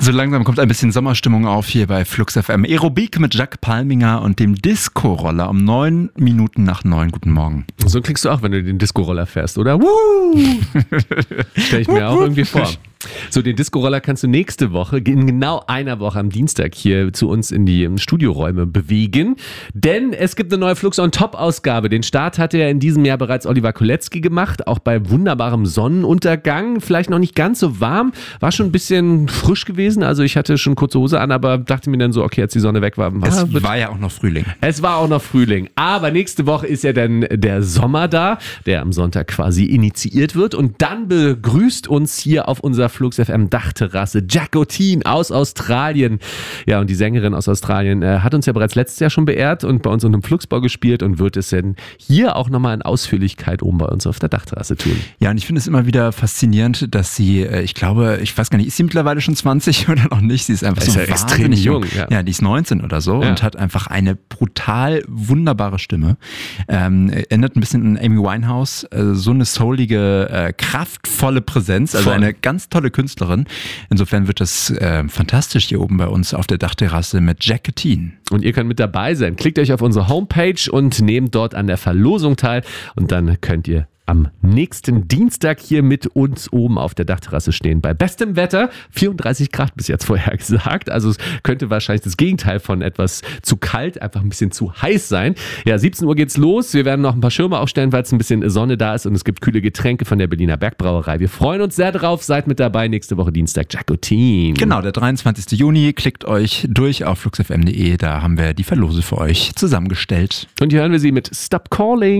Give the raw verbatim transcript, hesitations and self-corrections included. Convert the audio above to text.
So langsam kommt ein bisschen Sommerstimmung auf hier bei Flux F M. Aerobik mit Jack Palminger und dem Disco-Roller um neun Minuten nach neun. Guten Morgen. So klingst du auch, wenn du den Disco-Roller fährst, oder? Woo! Stell ich mir auch irgendwie vor. So, den Disco-Roller kannst du nächste Woche, in genau einer Woche am Dienstag hier zu uns in die Studioräume bewegen. Denn es gibt eine neue Flux on Top-Ausgabe. Den Start hatte ja in diesem Jahr bereits Oliver Kolecki gemacht, auch bei wunderbarem Sonnenuntergang. Vielleicht noch nicht ganz so warm, war schon ein bisschen frisch gewesen. Also ich hatte schon kurze Hose an, aber dachte mir dann so, okay, als die Sonne weg war. Es war, war ja auch noch Frühling. Es war auch noch Frühling. Aber nächste Woche ist ja dann der Sommer da, der am Sonntag quasi initiiert wird. Und dann begrüßt uns hier auf unserer Flux F M Dachterrasse Jacotine aus Australien. Ja, und die Sängerin aus Australien äh, hat uns ja bereits letztes Jahr schon beehrt und bei uns in einem Fluxbau gespielt und wird es denn hier auch nochmal in Ausführlichkeit oben bei uns auf der Dachterrasse tun. Ja, und ich finde es immer wieder faszinierend, dass sie, äh, ich glaube, ich weiß gar nicht, ist sie mittlerweile schon zwanzig oder noch nicht? Sie ist einfach ist so ja extrem jung. Ja. ja, die ist neunzehn oder so ja. und hat einfach eine brutal wunderbare Stimme. Ähm, erinnert ein bisschen an Amy Winehouse, äh, so eine soulige, äh, kraftvolle Präsenz, also Voll. eine ganz tolle Künstlerin. Insofern wird das äh, fantastisch hier oben bei uns auf der Dachterrasse mit Jacotine. Und ihr könnt mit dabei sein. Klickt euch auf unsere Homepage und nehmt dort an der Verlosung teil und dann könnt ihr am nächsten Dienstag hier mit uns oben auf der Dachterrasse stehen. Bei bestem Wetter, vierunddreißig Grad bis jetzt vorher gesagt. Also es könnte wahrscheinlich das Gegenteil von etwas zu kalt, einfach ein bisschen zu heiß sein. Ja, siebzehn Uhr geht's los. Wir werden noch ein paar Schirme aufstellen, weil es ein bisschen Sonne da ist und es gibt kühle Getränke von der Berliner Bergbrauerei. Wir freuen uns sehr drauf. Seid mit dabei. Nächste Woche Dienstag Jacotine. Genau, der dreiundzwanzigsten Juni. Klickt euch durch auf flux f m punkt de. Da haben wir die Verlose für euch zusammengestellt. Und hier hören wir sie mit Stop Calling.